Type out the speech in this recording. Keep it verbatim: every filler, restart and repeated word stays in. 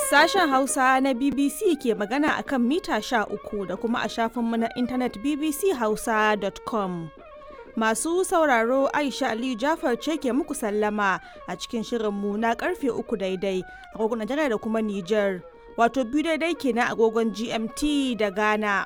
Sashen Hausa na B B C ke magana a kan mita sha uku da kuma a shafinmu na intanet b b c hausa dot com. Masu sauraro, Aisha Aliyu Jafar ce ke muku sallama a cikin shirinmu na karfe uku daidai agogon Najeriya da kuma Nijar. Wato biyu daidai kenan agogon G M T da Ghana.